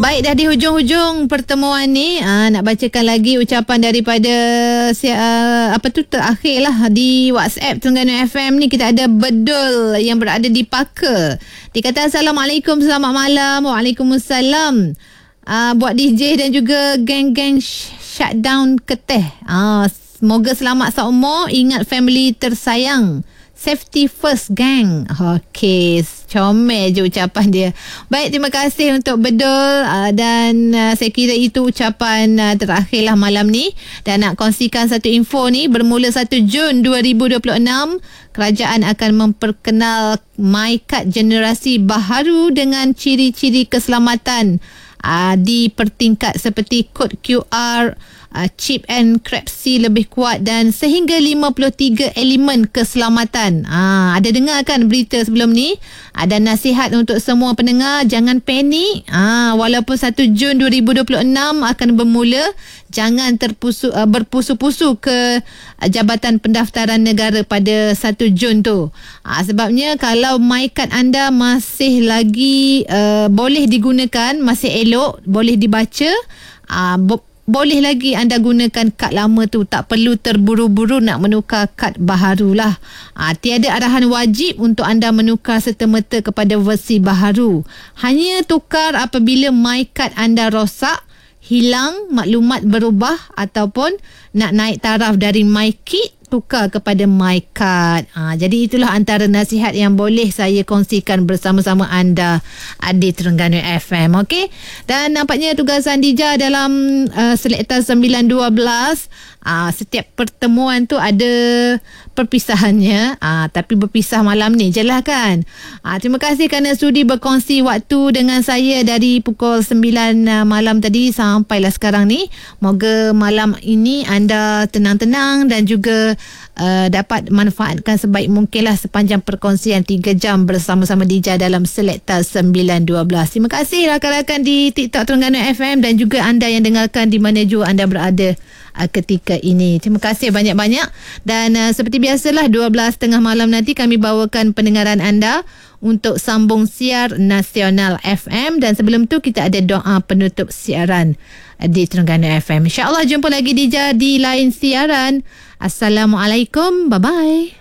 Baik, dah di hujung-hujung pertemuan ni, nak bacakan lagi ucapan daripada terakhir lah di WhatsApp Terengganu FM ni. Kita ada Bedul yang berada di Paka. Dia kata Assalamualaikum, selamat malam. Waalaikumsalam. Buat DJ dan juga geng-geng shutdown Keteh. Semoga selamat seumur, ingat family tersayang. Safety first, gang. Okey, comel je ucapan dia. Baik, terima kasih untuk Bedul. Dan saya kira itu ucapan terakhir lah malam ni. Dan nak kongsikan satu info ni. Bermula 1 Jun 2026, kerajaan akan memperkenal MyKad generasi baharu dengan ciri-ciri keselamatan dipertingkat seperti kod QR, chip encrypsi lebih kuat dan sehingga 53 elemen keselamatan. Ada dengar kan berita sebelum ni? Ada nasihat untuk semua pendengar, jangan panik. Walaupun 1 Jun 2026 akan bermula, jangan berpusu-pusu ke Jabatan Pendaftaran Negara pada 1 Jun tu. Sebabnya kalau MyKad anda masih lagi boleh digunakan, masih elok, boleh dibaca, boleh lagi anda gunakan kad lama tu. Tak perlu terburu-buru nak menukar kad baharu lah. Tiada arahan wajib untuk anda menukar serta-merta kepada versi baharu. Hanya tukar apabila MyKad anda rosak, hilang, maklumat berubah ataupun nak naik taraf dari MyKit, tukar kepada MyKad. Jadi itulah antara nasihat yang boleh saya kongsikan bersama-sama anda di Terengganu FM. Okey. Dan nampaknya tugasan Dija dalam Selekta 912, setiap pertemuan tu ada perpisahannya, tapi berpisah malam ni je lah kan. Terima kasih kerana sudi berkongsi waktu dengan saya dari pukul 9 malam tadi sampailah sekarang ni. Moga malam ini anda tenang-tenang dan juga dapat manfaatkan sebaik mungkin lah sepanjang perkongsian 3 jam bersama-sama Dija dalam Selekta 912. Terima kasih rakan-rakan di TikTok Terengganu FM dan juga anda yang dengarkan di mana jua anda berada ketika ini. Terima kasih banyak-banyak. Dan seperti biasalah 12.30 malam nanti kami bawakan pendengaran anda untuk sambung siar nasional FM. Dan sebelum tu kita ada doa penutup siaran di Terengganu FM. InsyaAllah jumpa lagi Dija di lain siaran. Assalamualaikum. Bye-bye.